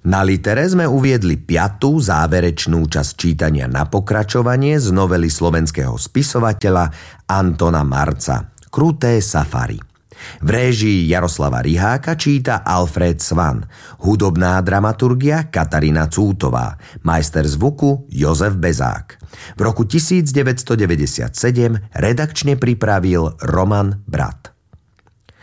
Na litere sme uviedli 5. záverečnú časť čítania na pokračovanie z novely slovenského spisovateľa Antona Marca Kruté safari. V réžii Jaroslava Riháka číta Alfred Svan, hudobná dramaturgia Katarína Cútová, majster zvuku Jozef Bezák. V roku 1997 redakčne pripravil Roman Brat.